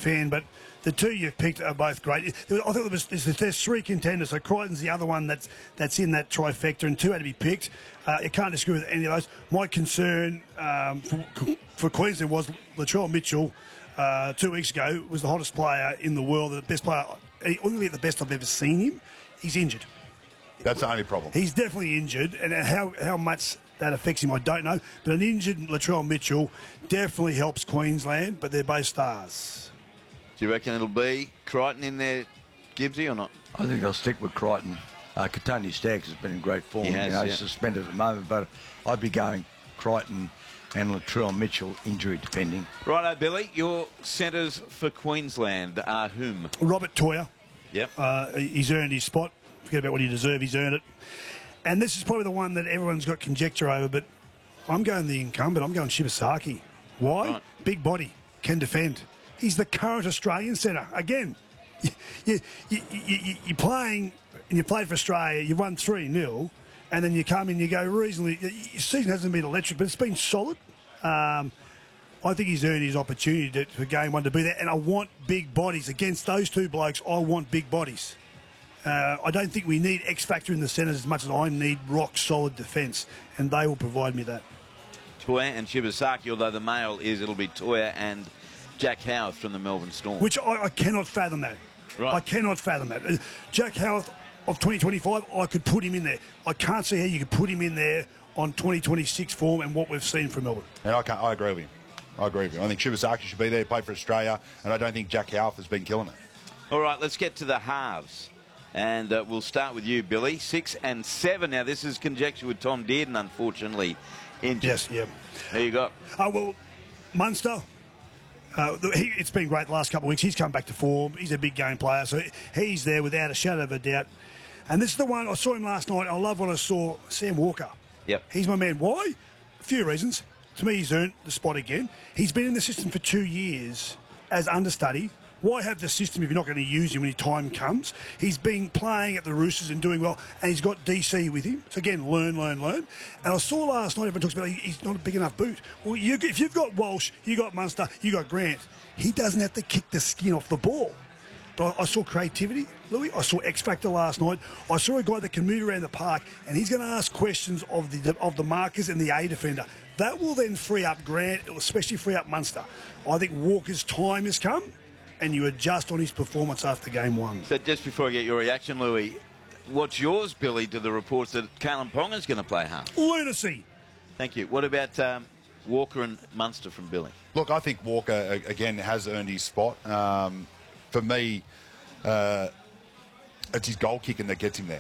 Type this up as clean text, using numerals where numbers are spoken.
fan, but the two you've picked are both great. I think there's three contenders. So Crichton's the other one that's in that trifecta, and two had to be picked. You can't disagree with any of those. My concern for Queensland was Latrell Mitchell 2 weeks ago was the hottest player in the world, the best player, only the best I've ever seen him. He's injured. That's the only problem. He's definitely injured, and how much that affects him, I don't know. But an injured Latrell Mitchell definitely helps Queensland, but they're both stars. Do you reckon it'll be Crichton in there, Gibbsy, or not? I think I'll stick with Crichton. Katoni Staggs has been in great form. He has, He's suspended at the moment, but I'd be going Crichton and Latrell Mitchell, injury depending. Righto, Billy. Your centres for Queensland are whom? Robert Toyer. Yep. He's earned his spot. Forget about what he deserved. He's earned it. And this is probably the one that everyone's got conjecture over, but I'm going the incumbent. I'm going Shibasaki. Why? Right. Big body, can defend. He's the current Australian centre. Again, you're playing, and you played for Australia, you've won 3-0, and then you come in, you go reasonably. Your season hasn't been electric, but it's been solid. I think he's earned his opportunity for game one to be there, and I want big bodies. Against those two blokes, I want big bodies. I don't think we need X factor in the centres as much as I need rock solid defence, and they will provide me that. Toya and Shibasaki, although the male it'll be Toya and Jack Howarth from the Melbourne Storm. Which I cannot fathom that. Right. I cannot fathom that. Jack Howarth of 2025, I could put him in there. I can't see how you could put him in there on 2026 form and what we've seen from Melbourne. And I agree with him. I think Shibasaki should be there, play for Australia, and I don't think Jack Howarth has been killing it. All right, let's get to the halves. And we'll start with you, Billy. 6 and 7. Now, this is conjecture with Tom Dearden, unfortunately, injured. Yes, yeah. There you go. Well, Munster, it's been great the last couple of weeks. He's come back to form. He's a big game player, so he's there without a shadow of a doubt. And this is the one, I saw him last night. I love what I saw, Sam Walker. Yep. He's my man. Why? A few reasons. To me, he's earned the spot again. He's been in the system for 2 years as understudy. Why have the system if you're not going to use him when time comes? He's been playing at the Roosters and doing well, and he's got DC with him. So, again, learn. And I saw last night, everyone talks about he's not a big enough boot. Well, if you've got Walsh, you got Munster, you got Grant, he doesn't have to kick the skin off the ball. But I saw creativity, Louis. I saw X Factor last night. I saw a guy that can move around the park, and he's going to ask questions of the markers and the A defender. That will then free up Grant, it will especially free up Munster. I think Walker's time has come, and you adjust on his performance after game one. So just before I get your reaction, Louis, what's yours, Billy, to the reports that Kalen Ponga's going to play half? Lunacy. Thank you. What about Walker and Munster from Billy? Look, I think Walker, again, has earned his spot. For me, it's his goal kicking that gets him there.